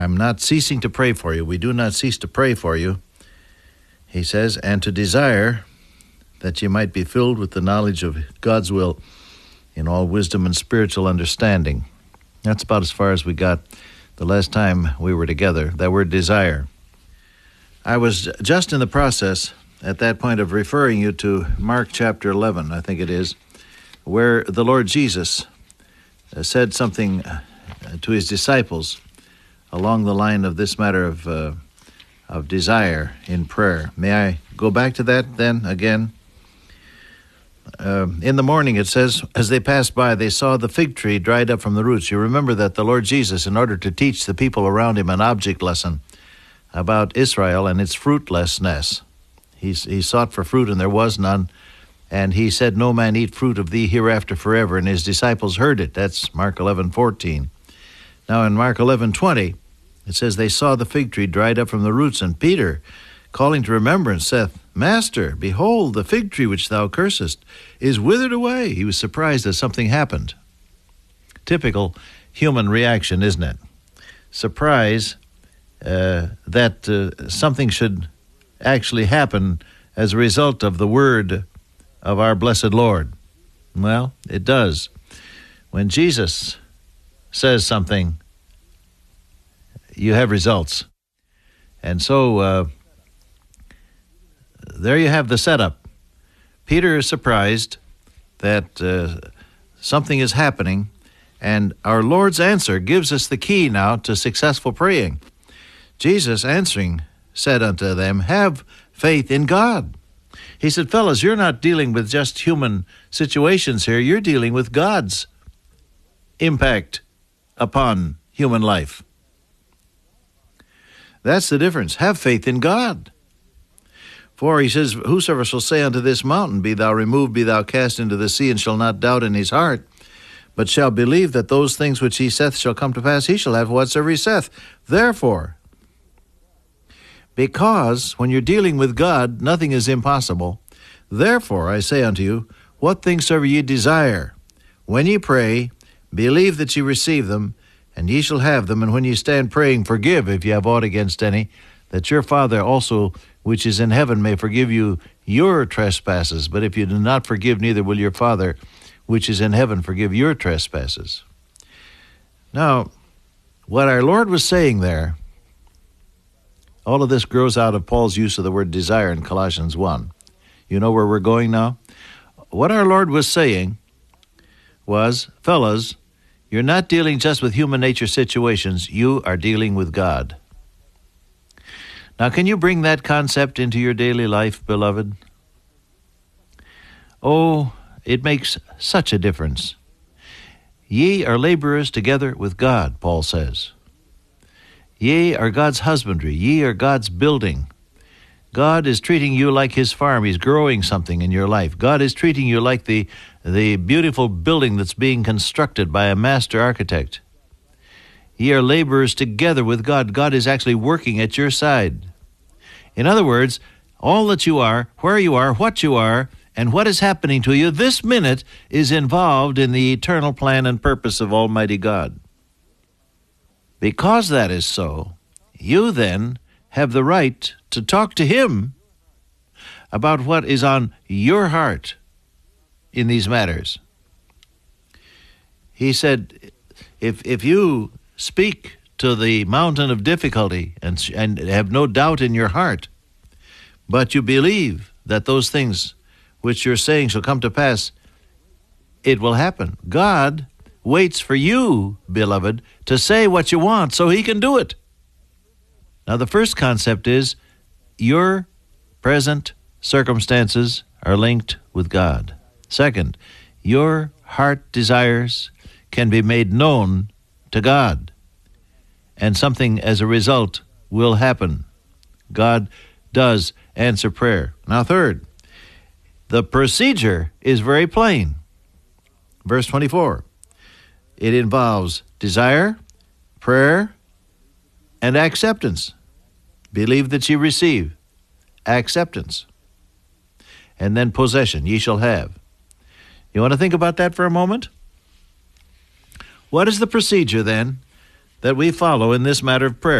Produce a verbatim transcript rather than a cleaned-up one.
I'm not ceasing to pray for you. We do not cease to pray for you, he says, and to desire that you might be filled with the knowledge of God's will in all wisdom and spiritual understanding. That's about as far as we got the last time we were together, that word desire. I was just in the process at that point of referring you to Mark chapter eleven, I think it is, where the Lord Jesus said something to his disciples along the line of this matter of uh, of desire in prayer. May I go back to that then again? Uh, in the morning, it says, as they passed by, they saw the fig tree dried up from the roots. You remember that the Lord Jesus, in order to teach the people around him an object lesson about Israel and its fruitlessness, he, he sought for fruit and there was none. And he said, no man eat fruit of thee hereafter forever. And his disciples heard it. That's Mark eleven fourteen. Now in Mark eleven twenty, it says, they saw the fig tree dried up from the roots. And Peter, calling to remembrance, saith, Master, behold, the fig tree which thou cursest is withered away. He was surprised that something happened. Typical human reaction, isn't it? Surprise uh, that uh, something should actually happen as a result of the word of our blessed Lord. Well, it does. When Jesus says something, you have results. And so uh, there you have the setup. Peter is surprised that uh, something is happening, and our Lord's answer gives us the key now to successful praying. Jesus answering said unto them, have faith in God. He said, fellas, you're not dealing with just human situations here. You're dealing with God's impact upon human life. That's the difference. Have faith in God. For he says, whosoever shall say unto this mountain, be thou removed, be thou cast into the sea, and shall not doubt in his heart, but shall believe that those things which he saith shall come to pass, he shall have whatsoever he saith. Therefore, because when you're dealing with God, nothing is impossible. Therefore, I say unto you, what things soever ye desire, when ye pray, believe that ye receive them, and ye shall have them. And when ye stand praying, forgive if ye have aught against any, that your Father also which is in heaven may forgive you your trespasses. But if you do not forgive, neither will your Father which is in heaven forgive your trespasses. Now, what our Lord was saying there, all of this grows out of Paul's use of the word desire in Colossians one. You know where we're going now? What our Lord was saying was, fellas, you're not dealing just with human nature situations. You are dealing with God. Now, can you bring that concept into your daily life, beloved? Oh, it makes such a difference. Ye are laborers together with God, Paul says. Ye are God's husbandry. Ye are God's building. God is treating you like his farm. He's growing something in your life. God is treating you like the, the beautiful building that's being constructed by a master architect. Ye are laborers together with God. God is actually working at your side. In other words, all that you are, where you are, what you are, and what is happening to you this minute is involved in the eternal plan and purpose of Almighty God. Because that is so, you then have the right to talk to him about what is on your heart in these matters. He said, if if you speak to the mountain of difficulty and, and have no doubt in your heart, but you believe that those things which you're saying shall come to pass, it will happen. God waits for you, beloved, to say what you want so he can do it. Now, the first concept is your present circumstances are linked with God. Second, your heart desires can be made known to God, and something as a result will happen. God does answer prayer. Now, third, the procedure is very plain. Verse twenty-four. It involves desire, prayer, and acceptance. Believe that ye receive. Acceptance. And then possession, ye shall have. You want to think about that for a moment? What is the procedure then that we follow in this matter of prayer.